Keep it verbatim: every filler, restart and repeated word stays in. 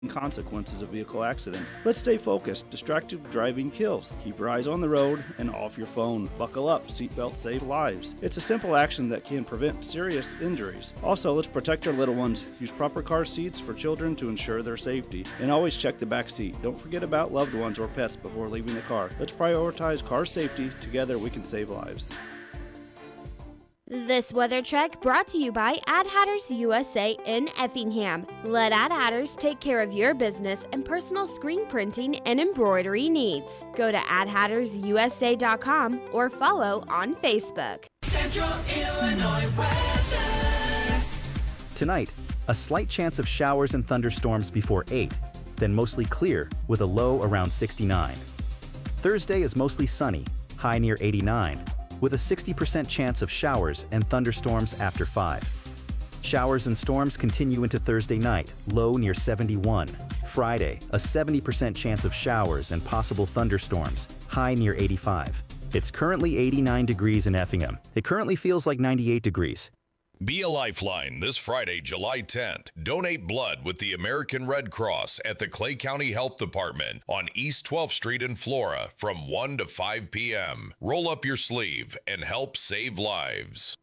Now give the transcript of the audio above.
consequences of vehicle accidents. Let's stay focused. Distracted driving kills. Keep your eyes on the road and off your phone. Buckle up. Seatbelts save lives. It's a simple action that can prevent serious injuries. Also, let's protect our little ones. Use proper car seats for children to ensure their safety. And always check the back seat. Don't forget about loved ones or pets before leaving the car. Let's prioritize car safety. Together we can save lives. This weather check brought to you by Ad Hatters U S A in Effingham. Let Ad Hatters take care of your business and personal screen printing and embroidery needs. Go to ad hatters u s a dot com or follow on Facebook. Central Illinois weather. Tonight, a slight chance of showers and thunderstorms before eight, then mostly clear with a low around sixty-nine. Thursday is mostly sunny, high near eighty-nine. With a sixty percent chance of showers and thunderstorms after five. Showers and storms continue into Thursday night, low near seventy-one. Friday, a seventy percent chance of showers and possible thunderstorms, high near eighty-five. It's currently eighty-nine degrees in Effingham. It currently feels like ninety-eight degrees. Be a Lifeline this Friday, July tenth. Donate blood with the American Red Cross at the Clay County Health Department on East twelfth Street in Flora from one to five p.m. Roll up your sleeve and help save lives.